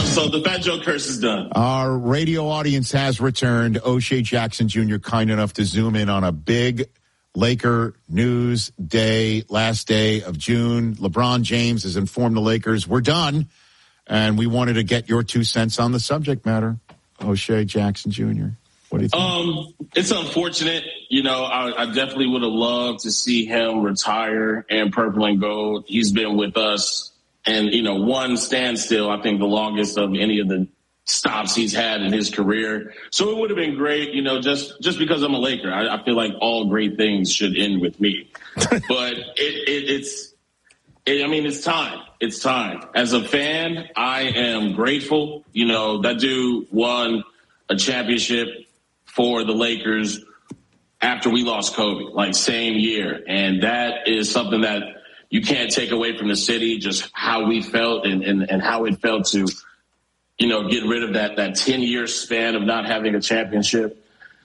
So the Fat Joe curse is done. Our radio audience has returned. O'Shea Jackson Jr. kind enough to zoom in on a big Laker news day, last day of June. LeBron James has informed the Lakers, we're done. And we wanted to get your 2 cents on the subject matter. O'Shea Jackson Jr., what do you think? It's unfortunate. You know, I definitely would have loved to see him retire in purple and gold. He's been with us. And, you know, one standstill, I think the longest of any of the stops he's had in his career. So it would have been great, you know, just because I'm a Laker. I feel like all great things should end with me. But it's time. It's time. As a fan, I am grateful. You know, that dude won a championship for the Lakers after we lost Kobe, like same year. And that is something that you can't take away from the city, just how we felt and how it felt to, you know, get rid of that 10-year span of not having a championship.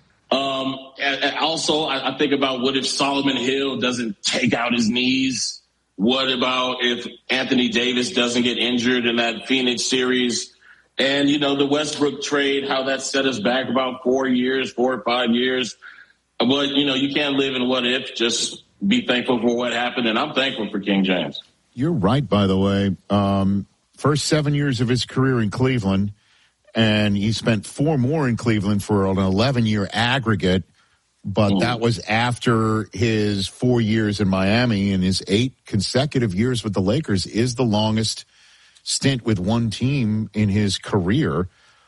Also, I think about what if Solomon Hill doesn't take out his knees? What about if Anthony Davis doesn't get injured in that Phoenix series? And, you know, the Westbrook trade, how that set us back about 4 or 5 years. But, you know, you can't live in what if, just be thankful for what happened. And I'm thankful for King James. You're right, by the way. First 7 years of his career in Cleveland, and he spent 4 more in Cleveland for an 11-year aggregate. But that was after his 4 years in Miami, and his 8 consecutive years with the Lakers is the longest stint with one team in his career.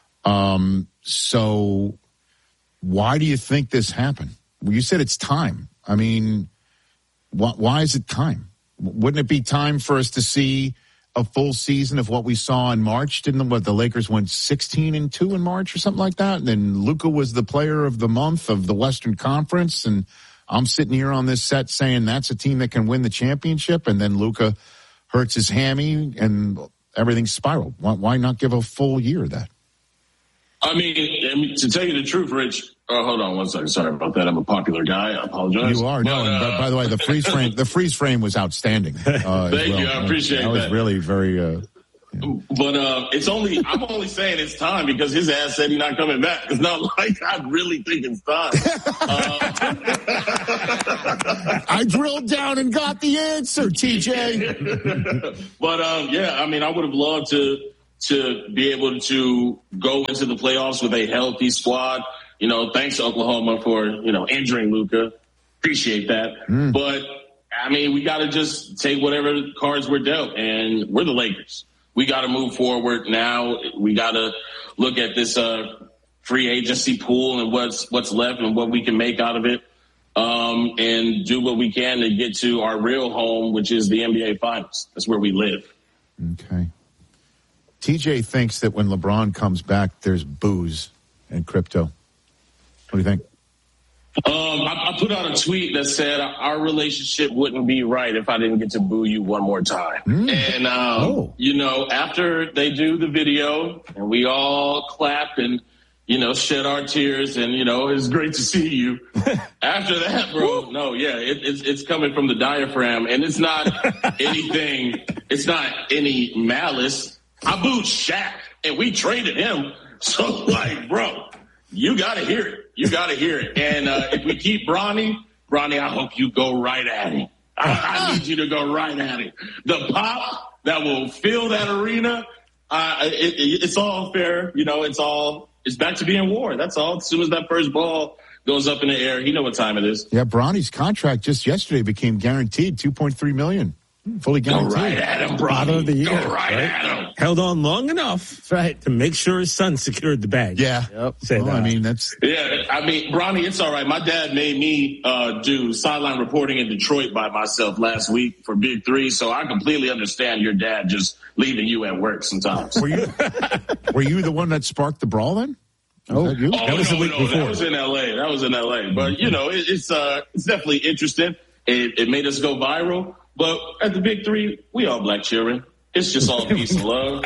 So why do you think this happened? Well, you said it's time. I mean, why is it time? Wouldn't it be time for us to see a full season of what we saw in March? The Lakers went 16-2 in March or something like that? And then Luka was the player of the month of the Western Conference. And I'm sitting here on this set saying that's a team that can win the championship. And then Luka hurts his hammy and everything spiraled. Why not give a full year of that? I mean, to tell you the truth, Rich, hold on one second. Sorry about that. I'm a popular guy. I apologize. You are. No, and by the way, the freeze frame was outstanding. Thank you. I appreciate that. That was really very, But I'm only saying it's time because his ass said he's not coming back. It's not like I really think it's time. I drilled down and got the answer, TJ. But, yeah, I mean, I would have loved to be able to go into the playoffs with a healthy squad. You know, thanks to Oklahoma for, you know, injuring Luka. Appreciate that. But, I mean, we got to just take whatever cards we're dealt, and we're the Lakers. We got to move forward now. We got to look at this free agency pool and what's left and what we can make out of it, and do what we can to get to our real home, which is the NBA Finals. That's where we live. Okay. TJ thinks that when LeBron comes back, there's booze and crypto. What do you think? I put out a tweet that said our relationship wouldn't be right if I didn't get to boo you one more time. And, you know, after they do the video and we all clap and, you know, shed our tears and, you know, it's great to see you. After that, bro, no, yeah, it's coming from the diaphragm, and it's not anything. It's not any malice. I booed Shaq and we traded him. So, like, bro, you got to hear it. You got to hear it. And if we keep Bronny, I hope you go right at him. I need you to go right at him. The pop that will fill that arena, it's all fair. You know, it's back to being war. That's all. As soon as that first ball goes up in the air, you know what time it is. Yeah, Bronny's contract just yesterday became guaranteed, $2.3 million. Fully guaranteed. Go right at him, Bronny. Of the year, go right at him. Held on long enough, right, to make sure his son secured the bag. Yeah. Yep. Say that. I mean, that's. Yeah, I mean, Bronny, it's all right. My dad made me do sideline reporting in Detroit by myself last week for Big 3, so I completely understand your dad just leaving you at work sometimes. Were you the one that sparked the brawl then? That was the week before. That was in L.A. But, you know, it's definitely interesting. It made us go viral. But at the Big 3, we all black children. It's just all peace and love.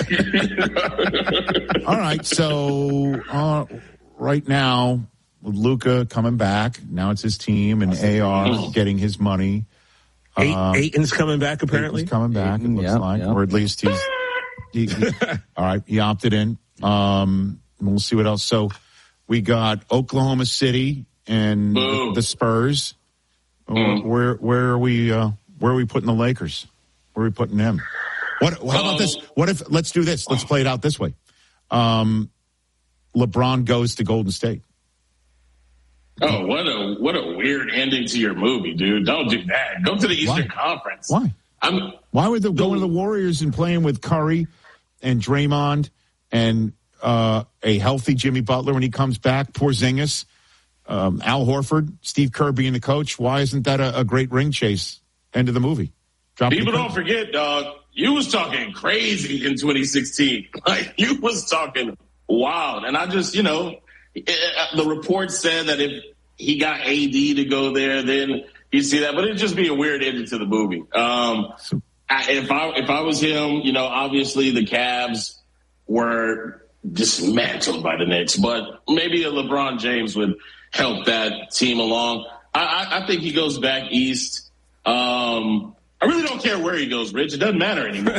All right, so right now, with Luka coming back, now it's his team, and AR getting his money. Ayton's coming back, apparently. He's coming back, it looks like. Or at least he's All right, he opted in. We'll see what else. So we got Oklahoma City and the Spurs. Where are we putting the Lakers? Where are we putting them? How about this? What if, let's do this. Let's play it out this way. LeBron goes to Golden State. Oh, what a weird ending to your movie, dude. Don't do that. Go to the Eastern Conference. Why? Why would they go to the Warriors and playing with Curry and Draymond and a healthy Jimmy Butler when he comes back, Porzingis, Al Horford, Steve Kerr being the coach? Why isn't that a great ring chase end of the movie? People don't forget, dog, you was talking crazy in 2016. Like, you was talking wild. And I just, the report said that if he got AD to go there, then you see that. But it'd just be a weird ending to the movie. If I was him, obviously the Cavs were dismantled by the Knicks, but maybe a LeBron James would help that team along. I think he goes back east. I really don't care where he goes, Rich. It doesn't matter anymore.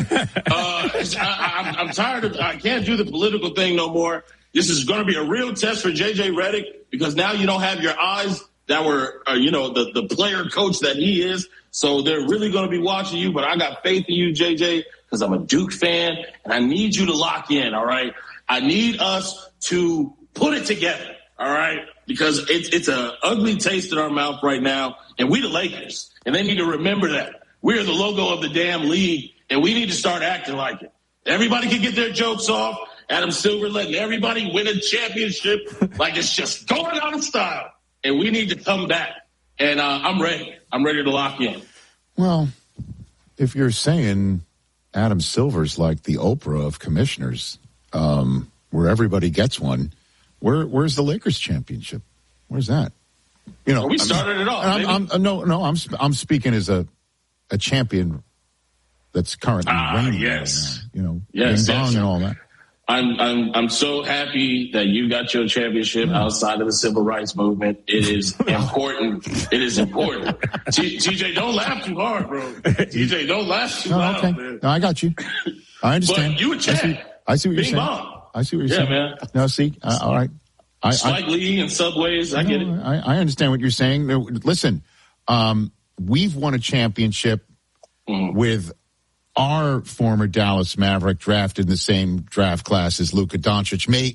I'm tired of. I can't do the political thing no more. This is going to be a real test for J.J. Redick because now you don't have your eyes that were, the player coach that he is. So they're really going to be watching you. But I got faith in you, J.J., because I'm a Duke fan, and I need you to lock in, all right? I need us to put it together, all right? Because it's an ugly taste in our mouth right now, and we the Lakers, and they need to remember that. We are the logo of the damn league, and we need to start acting like it. Everybody can get their jokes off. Adam Silver letting everybody win a championship like it's just going out of style. And we need to come back. And I'm ready. I'm ready to lock in. Well, if you're saying Adam Silver's like the Oprah of commissioners, where everybody gets one, where's the Lakers championship? Where's that? We started it off. I'm speaking as a champion that's currently reigning. Yes. Right now, yes. And all that. I'm so happy that you got your championship outside of the civil rights movement. It is important. It is important. TJ, don't laugh too hard, bro. TJ, don't laugh too loud, okay. man. No, I got you. I understand. But you a champ. I see what you're saying. Bomb. I see what you're saying. Man. No, see, all right. Spike Lee and Subways, I get it. I understand what you're saying. Listen, we've won a championship with our former Dallas Maverick drafted in the same draft class as Luka Doncic.